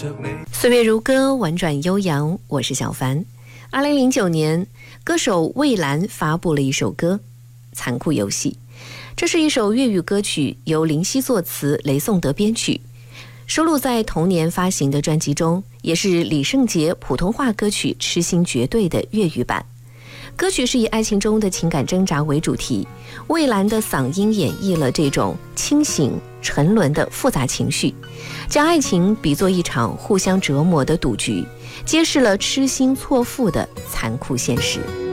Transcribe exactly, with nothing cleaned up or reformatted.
岁月如歌，婉转悠扬，我是小凡。二零零九年，歌手蔚蓝发布了一首歌《残酷游戏》，这是一首粤语歌曲，由林夕作词，雷颂德编曲，收录在同年发行的专辑中，也是李圣杰普通话歌曲《痴心绝对》的粤语版。歌曲是以爱情中的情感挣扎为主题，蔚蓝的嗓音演绎了这种清醒沉沦的复杂情绪，将爱情比作一场互相折磨的赌局，揭示了痴心错付的残酷现实。